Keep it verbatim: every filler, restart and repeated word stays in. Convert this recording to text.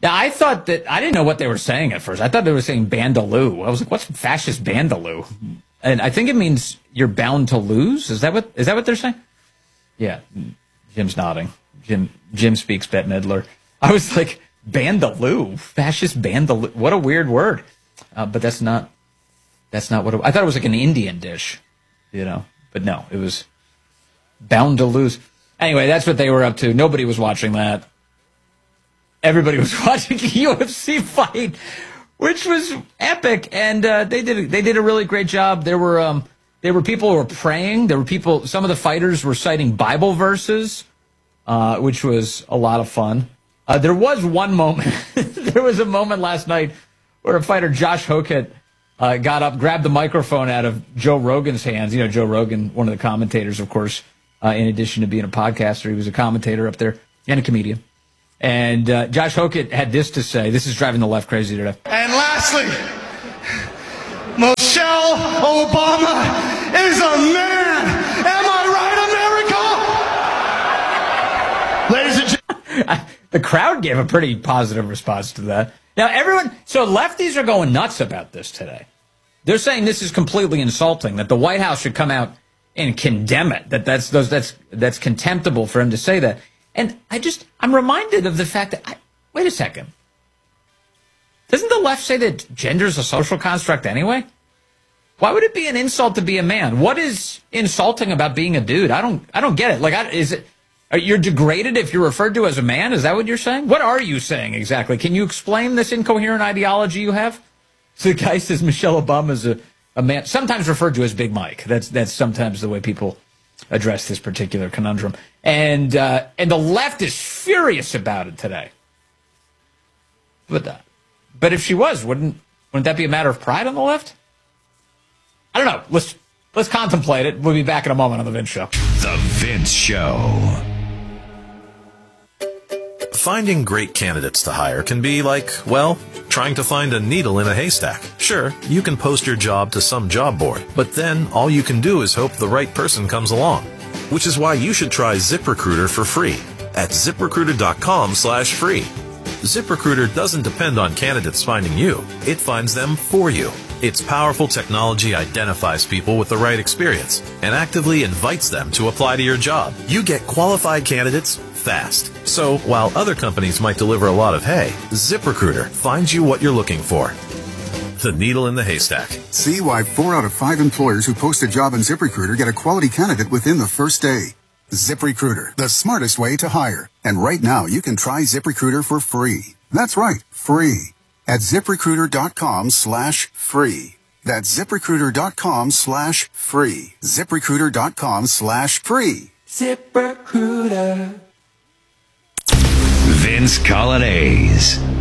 Yeah, I thought that, I didn't know what they were saying at first. I thought they were saying Bandaloo. I was like, what's fascist Bandaloo? And I think it means you're bound to lose. Is that what, is that what they're saying? Yeah. Jim's nodding. Jim, Jim speaks Bette Midler. I was like, Bandaloo, fascist Bandaloo. What a weird word. Uh, but that's not, that's not what it, I thought it was like an Indian dish, you know, but no, it was bound to lose. Anyway, that's what they were up to. Nobody was watching that. Everybody was watching a U F C fight, which was epic, and uh, they did they did a really great job. There were um, there were people who were praying. There were people. Some of the fighters were citing Bible verses, uh, which was a lot of fun. Uh, there was one moment. There was a moment last night where a fighter, Josh Hokett, uh, got up, grabbed the microphone out of Joe Rogan's hands. You know, Joe Rogan, one of the commentators, of course. Uh, in addition to being a podcaster, he was a commentator up there and a comedian. And uh, Josh Hokett had this to say. This is driving the left crazy today. And lastly, Michelle Obama is a man. Am I right, America? Ladies and gentlemen. The crowd gave a pretty positive response to that. Now, everyone, so lefties are going nuts about this today. They're saying this is completely insulting, that the White House should come out and condemn it, that that's, those, that's, that's contemptible for him to say that. And I just, I'm reminded of the fact that, I, wait a second. Doesn't the left say that gender is a social construct anyway? Why would it be an insult to be a man? What is insulting about being a dude? I don't, I don't get it. Like, I, is it, are you're degraded if you're referred to as a man? Is that what you're saying? What are you saying exactly? Can you explain this incoherent ideology you have? So the guy says Michelle Obama is a, a man, sometimes referred to as Big Mike. That's, that's sometimes the way people address this particular conundrum. And uh, and the left is furious about it today. But uh, but if she was, wouldn't wouldn't that be a matter of pride on the left? I don't know. Let's let's contemplate it. We'll be back in a moment on the Vince Show. The Vince Show. Finding great candidates to hire can be like, well, trying to find a needle in a haystack. Sure, you can post your job to some job board, but then all you can do is hope the right person comes along. Which is why you should try ZipRecruiter for free at ZipRecruiter.com slash free. ZipRecruiter doesn't depend on candidates finding you. It finds them for you. Its powerful technology identifies people with the right experience and actively invites them to apply to your job. You get qualified candidates fast. So while other companies might deliver a lot of hay, ZipRecruiter finds you what you're looking for. The needle in the haystack. See why four out of five employers who post a job on ZipRecruiter get a quality candidate within the first day. ZipRecruiter, the smartest way to hire. And right now, you can try ZipRecruiter for free. That's right, free. At ZipRecruiter.com slash free. That's ZipRecruiter.com slash free. ZipRecruiter.com slash free. ZipRecruiter. Vince Coglianese.